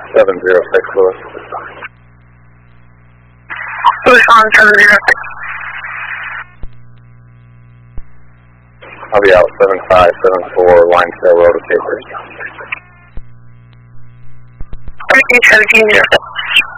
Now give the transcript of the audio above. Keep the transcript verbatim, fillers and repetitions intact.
seven zero six, Lewis. Lewis on seven zero six. I'll be out seven five seven four, line tail road to Capers. thirteen seventeen zero six.